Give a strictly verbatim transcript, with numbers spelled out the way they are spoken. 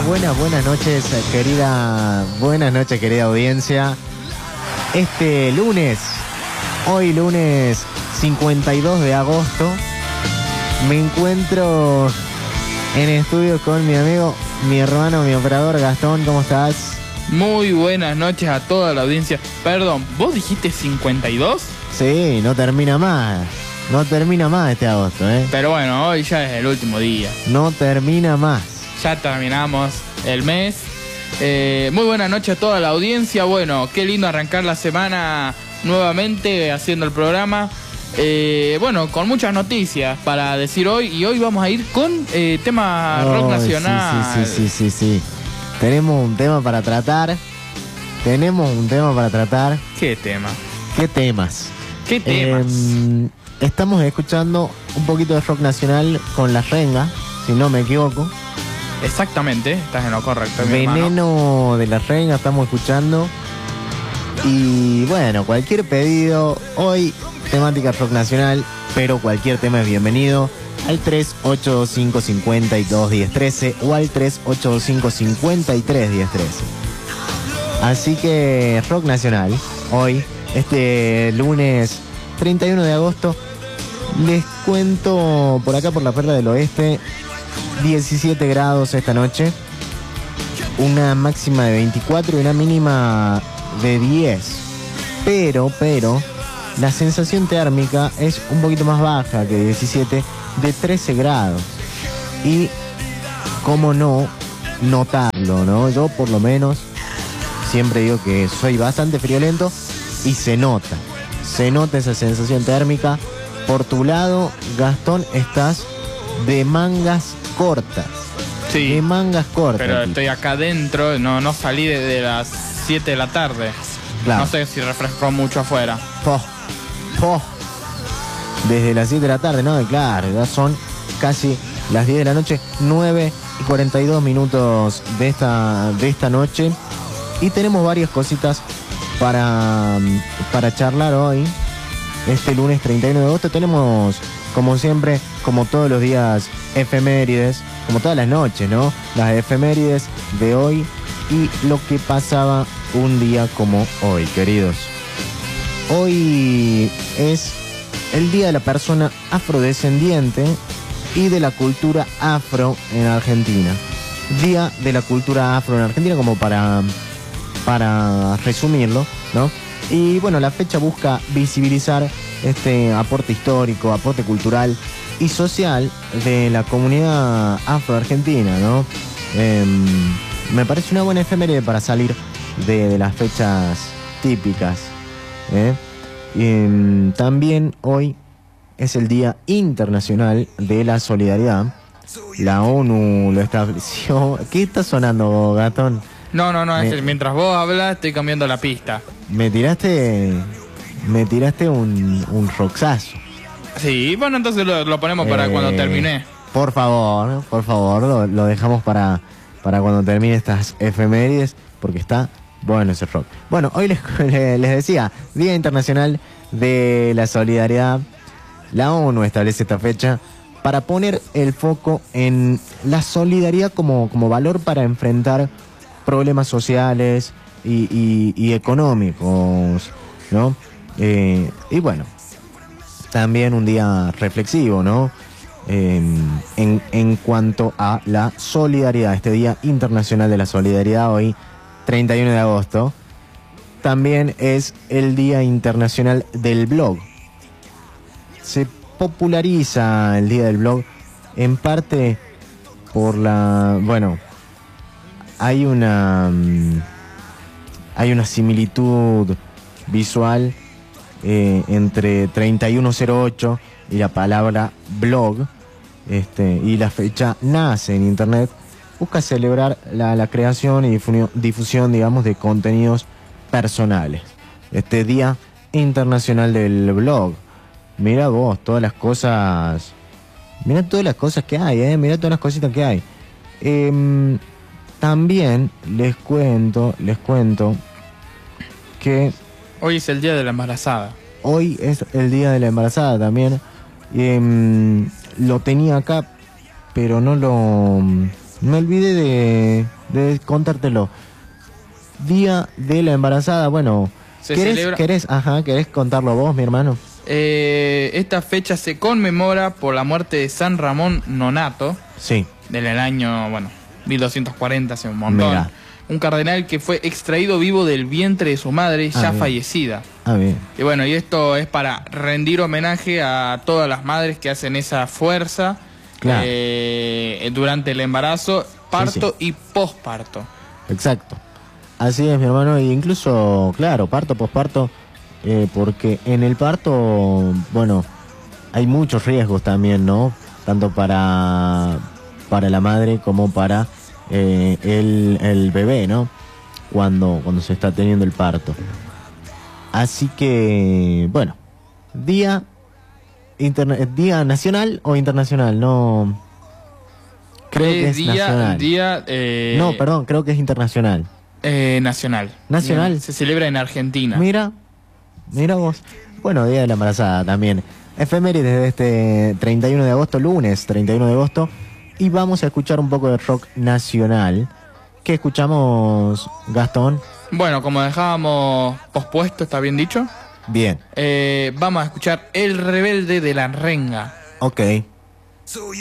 Buenas, buenas, buenas noches, querida, buenas noches, querida audiencia. Este lunes, hoy lunes cincuenta y dos de agosto, me encuentro en estudio con mi amigo, mi hermano, mi operador Gastón. ¿Cómo estás? Muy buenas noches a toda la audiencia. Perdón, ¿vos dijiste cincuenta y dos? Sí, no termina más. No termina más este agosto, ¿eh? Pero bueno, hoy ya es el último día. No termina más. Ya terminamos el mes. Eh, muy buenas noches a toda la audiencia. Bueno, qué lindo arrancar la semana nuevamente haciendo el programa. Eh, bueno, con muchas noticias para decir hoy. Y hoy vamos a ir con eh, tema oh, rock nacional. Sí, sí, sí, sí, sí, sí. Tenemos un tema para tratar. Tenemos un tema para tratar. ¿Qué tema? ¿Qué temas? ¿Qué temas? Eh, estamos escuchando un poquito de rock nacional con La Renga, si no me equivoco. Exactamente, estás en lo correcto, mi Veneno hermano. de La Renga estamos escuchando. Y bueno, cualquier pedido, hoy temática rock nacional, pero cualquier tema es bienvenido al tres ocho dos cinco, cinco dos, uno cero uno tres o al tres ocho dos cinco, cinco tres, uno cero uno tres. Así que rock nacional, hoy, este lunes treinta y uno de agosto, les cuento por acá por la Perla del Oeste, diecisiete grados esta noche, una máxima de veinticuatro y una mínima de diez. Pero, pero, la sensación térmica es un poquito más baja que diecisiete, de trece grados. Y, cómo no notarlo, ¿no? Yo por lo menos siempre digo que soy bastante friolento y se nota. Se nota esa sensación térmica. Por tu lado, Gastón, estás de mangas cortas. Sí, de mangas cortas. pero tipo. estoy acá adentro, no, no salí de, de las siete de la tarde. Claro. No sé si refrescó mucho afuera. Po, po. Desde las siete de la tarde, ¿no? Claro, ya son casi las diez de la noche, nueve y cuarenta y dos minutos de esta, de esta noche. Y tenemos varias cositas para, para charlar hoy. Este lunes treinta y uno de agosto tenemos, como siempre, como todos los días, efemérides, como todas las noches, ¿no? Las efemérides de hoy y lo que pasaba un día como hoy, queridos. Hoy es el Día de la Persona Afrodescendiente y de la Cultura Afro en Argentina. Día de la Cultura Afro en Argentina, como para, para resumirlo, ¿no? Y bueno, la fecha busca visibilizar este aporte histórico, aporte cultural y social de la comunidad afro-argentina, ¿no? Eh, me parece una buena efeméride para salir de, de las fechas típicas, ¿eh? Y, también hoy es el Día Internacional de la Solidaridad. La ONU lo estableció. ¿Qué está sonando, Gatón? No, no, no, Me... es que mientras vos hablas estoy cambiando la pista. Me tiraste... Me tiraste un, un roxazo. Sí, bueno, entonces lo, lo ponemos para eh, cuando termine. Por favor, por favor, lo, lo dejamos para, para cuando termine estas efemérides, porque está bueno ese rock. Bueno, hoy les, les decía, Día Internacional de la Solidaridad. La ONU establece esta fecha para poner el foco en la solidaridad como, como valor para enfrentar problemas sociales y, y, y económicos, ¿no? Eh, y bueno, también un día reflexivo, ¿no? Eh, en, en cuanto a la solidaridad, este Día Internacional de la Solidaridad, hoy, treinta y uno de agosto, también es el Día Internacional del Blog. Se populariza el Día del Blog en parte por la... Bueno, hay una... Hay una similitud visual eh, entre treinta y uno cero ocho y la palabra blog, este, y la fecha nace en internet, busca celebrar la, la creación y difusión, difusión, digamos, de contenidos personales. Este Día Internacional del Blog. Mira vos, todas las cosas, mira todas las cosas que hay, eh, mira todas las cositas que hay. Eh, también les cuento, les cuento que Hoy es el Día de la Embarazada. Hoy es el Día de la Embarazada también. Eh, lo tenía acá, pero no lo Me olvidé de, de contártelo. Día de la embarazada, bueno, Se ¿querés, celebra- querés, ajá, ¿querés contarlo vos, mi hermano? Eh, esta fecha se conmemora por la muerte de San Ramón Nonato, Sí. del año, bueno, mil doscientos cuarenta, hace un montón. Mirá. Un cardenal que fue extraído vivo del vientre de su madre, Ah, ya bien. fallecida. Ah, bien. Y bueno, y esto es para rendir homenaje a todas las madres que hacen esa fuerza Claro. eh, durante el embarazo, parto y posparto. Exacto. Así es, mi hermano, e incluso, claro, parto, posparto, eh, porque en el parto, bueno, hay muchos riesgos también, ¿no? Tanto para, para la madre como para eh, el, el bebé, ¿no? Cuando, cuando se está teniendo el parto. Así que, bueno, día, interna- día nacional o internacional, no... Creo que es día, nacional. día eh, No, perdón, creo que es internacional. eh, nacional. Nacional. Bien, se celebra en Argentina. Mira, mira vos. Bueno, Día de la Embarazada también. Efemérides de este treinta y uno de agosto, lunes treinta y uno de agosto. Y vamos a escuchar un poco de rock nacional. ¿Qué escuchamos, Gastón? Bueno, como dejábamos pospuesto, ¿está bien dicho? Bien, Eh, vamos a escuchar El Rebelde de la Renga. ok.